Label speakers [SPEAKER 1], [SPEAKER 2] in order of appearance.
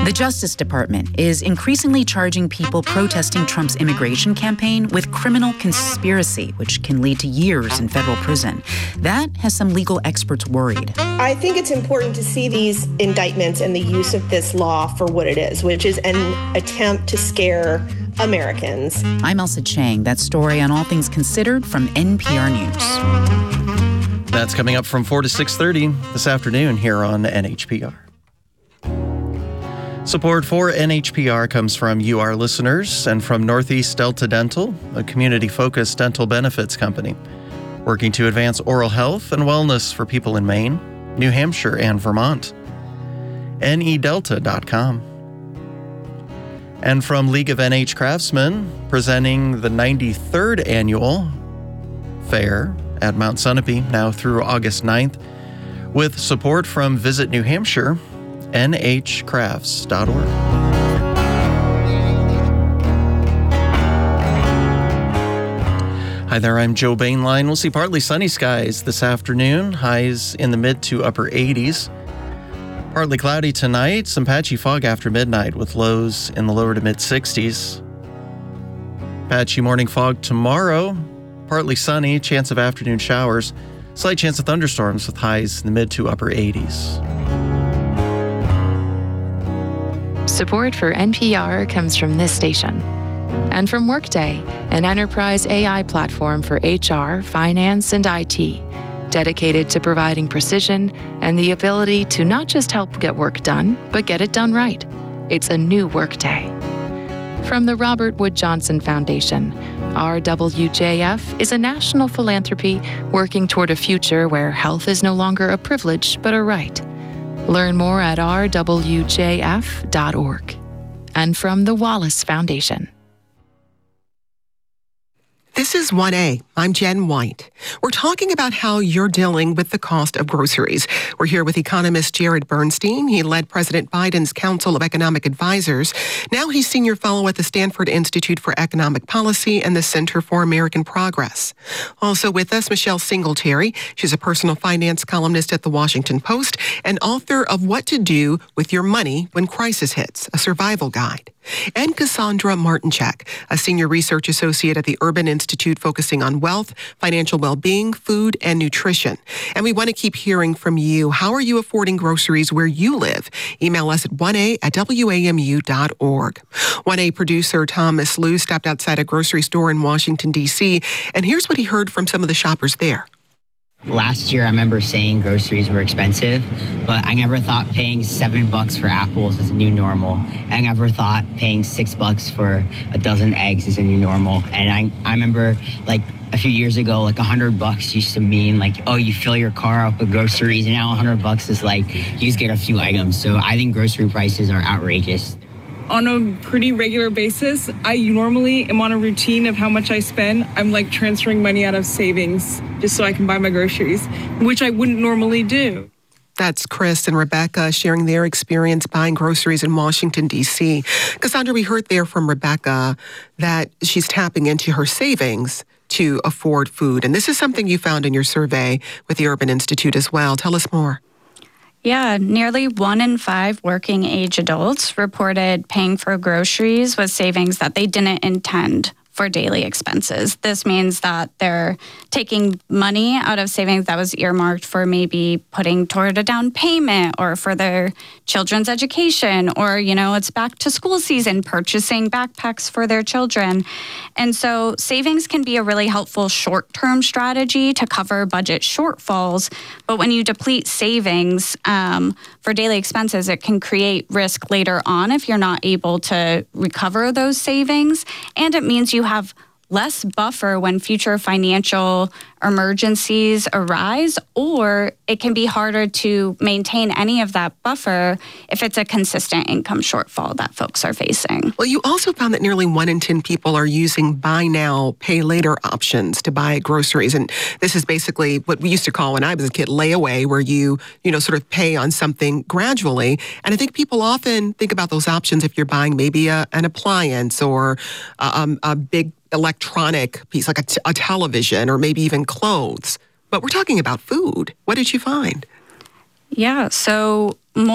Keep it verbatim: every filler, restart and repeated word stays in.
[SPEAKER 1] The Justice Department is increasingly charging people protesting Trump's immigration campaign with criminal conspiracy, which can lead to years in federal prison. That has some legal experts worried.
[SPEAKER 2] I think it's important to see these indictments and the use of this law for what it is, which is an attempt to scare Americans.
[SPEAKER 1] I'm Elsa Chang. That story on All Things Considered from N P R News.
[SPEAKER 3] That's coming up from four to six thirty this afternoon here on N H P R. Support for N H P R comes from you, our listeners, and from Northeast Delta Dental, a community-focused dental benefits company, working to advance oral health and wellness for people in Maine, New Hampshire, and Vermont. N E delta dot com. And from League of N H Craftsmen, presenting the ninety-third annual fair at Mount Sunapee, now through August ninth, with support from Visit New Hampshire, N H crafts dot org. Hi there, I'm Joe Bainline. We'll see partly sunny skies this afternoon, highs in the mid to upper eighties. Partly cloudy tonight, some patchy fog after midnight with lows in the lower to mid sixties. Patchy morning fog tomorrow, partly sunny, chance of afternoon showers, slight chance of thunderstorms with highs in the mid to upper eighties.
[SPEAKER 4] Support for N P R comes from this station and from Workday, an enterprise A I platform for H R, finance, and I T, dedicated to providing precision and the ability to not just help get work done, but get it done right. It's a new Workday. From the Robert Wood Johnson Foundation, R W J F is a national philanthropy working toward a future where health is no longer a privilege, but a right. Learn more at r w j f dot org. And from the Wallace Foundation.
[SPEAKER 5] This is one A. I'm Jen White. We're talking about how you're dealing with the cost of groceries. We're here with economist Jared Bernstein. He led President Biden's Council of Economic Advisors. Now he's senior fellow at the Stanford Institute for Economic Policy and the Center for American Progress. Also with us, Michelle Singletary. She's a personal finance columnist at The Washington Post and author of What to Do with Your Money When Crisis Hits, a survival guide. And Cassandra Martinchak, a senior research associate at the Urban Institute focusing on wealth, financial well-being, food, and nutrition. And we want to keep hearing from you. How are you affording groceries where you live? Email us at one a at w a m u dot org. one A producer Thomas Liu stepped outside a grocery store in Washington, D C, and here's what he heard from some of the shoppers there.
[SPEAKER 6] Last year, I remember saying groceries were expensive, but I never thought paying seven bucks for apples is a new normal. I never thought paying six bucks for a dozen eggs is a new normal. And I, I remember, like, a few years ago, like, a hundred bucks used to mean, like, oh, you fill your car up with groceries, and now a hundred bucks is like, you just get a few items. So I think grocery prices are outrageous.
[SPEAKER 7] On a pretty regular basis, I normally am on a routine of how much I spend. I'm like transferring money out of savings just so I can buy my groceries, which I wouldn't normally do.
[SPEAKER 5] That's Chris and Rebecca sharing their experience buying groceries in Washington, D C. Cassandra, we heard there from Rebecca that she's tapping into her savings to afford food. And this is something you found in your survey with the Urban Institute as well. Tell us more.
[SPEAKER 8] Yeah, nearly one in five working age adults reported paying for groceries with savings that they didn't intend for daily expenses. This means that they're taking money out of savings that was earmarked for maybe putting toward a down payment or for their children's education, or, you know, it's back to school season, purchasing backpacks for their children. And so savings can be a really helpful short-term strategy to cover budget shortfalls. But when you deplete savings um, for daily expenses, it can create risk later on if you're not able to recover those savings. And it means you have less buffer when future financial emergencies arise, or it can be harder to maintain any of that buffer if it's a consistent income shortfall that folks are facing.
[SPEAKER 5] Well, you also found that nearly one in ten people are using buy now, pay later options to buy groceries. And this is basically what we used to call when I was a kid layaway, where you, you know, sort of pay on something gradually. And I think people often think about those options if you're buying maybe a, an appliance or um, a big electronic piece like a, t- a television or maybe even clothes. But we're talking about food. What did you find?
[SPEAKER 8] Yeah, so